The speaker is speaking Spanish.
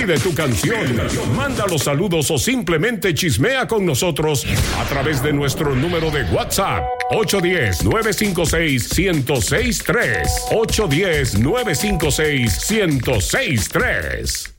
Pide tu canción, manda los saludos o simplemente chismea con nosotros a través de nuestro número de WhatsApp 810-956-1063. 810-956-1063.